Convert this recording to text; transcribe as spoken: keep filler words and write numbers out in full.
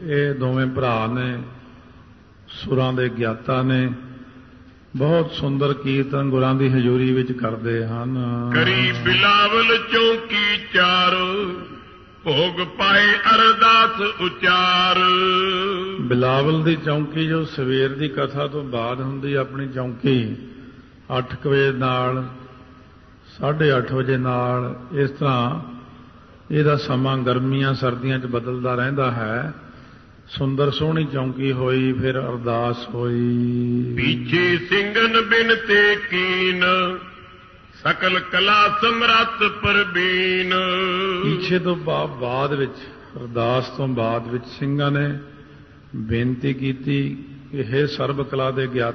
ਇਹ ਦੋਵੇਂ ਭਰਾ ਨੇ, ਸੁਰਾਂ ਦੇ ਗਿਆਤਾ ਨੇ, ਬਹੁਤ ਸੁੰਦਰ ਕੀਰਤਨ ਗੁਰਾਂ ਦੀ ਹਜ਼ੂਰੀ ਵਿੱਚ ਕਰਦੇ ਹਨ। ਕਰੀ ਬਿਲਾਵਲ ਚੌਂਕੀ ਚਾਰ, ਭੋਗ ਪਾਏ ਅਰਦਾਸ ਉਚਾਰ। ਬਿਲਾਵਲ ਦੀ ਚੌਂਕੀ ਜੋ ਸਵੇਰ ਦੀ ਕਥਾ ਤੋਂ ਬਾਅਦ ਹੁੰਦੀ, ਆਪਣੀ ਚੌਂਕੀ ਅੱਠ ਕੁ ਵਜੇ ਨਾਲ ਸਾਢੇ ਅੱਠ ਵਜੇ ਨਾਲ, ਇਸ ਤਰ੍ਹਾਂ ਇਹਦਾ ਸਮਾਂ ਗਰਮੀਆਂ ਸਰਦੀਆਂ 'ਚ ਬਦਲਦਾ ਰਹਿੰਦਾ ਹੈ। ਸੁੰਦਰ ਸੋਹਣੀ ਚੌਂਕੀ ਹੋਈ, ਫਿਰ ਅਰਦਾਸ ਹੋਈ। ਪੀਛੇ ਸਿੰਘਨ ਬਿਨ ਤੇ ਕੀਨ, ਸਕਲ ਕਲਾ ਸਮਰੱਥ ਪ੍ਰਬੀਨ। ਪਿੱਛੇ ਤੋਂ ਬਾਅਦ ਵਿੱਚ, ਅਰਦਾਸ ਤੋਂ ਬਾਅਦ ਵਿੱਚ ਸਿੰਘਾਂ ਨੇ ਬੇਨਤੀ ਕੀਤੀ ਕਿ ਹੇ ਸਰਬ ਕਲਾ ਦੇ ਗਿਆਤਾ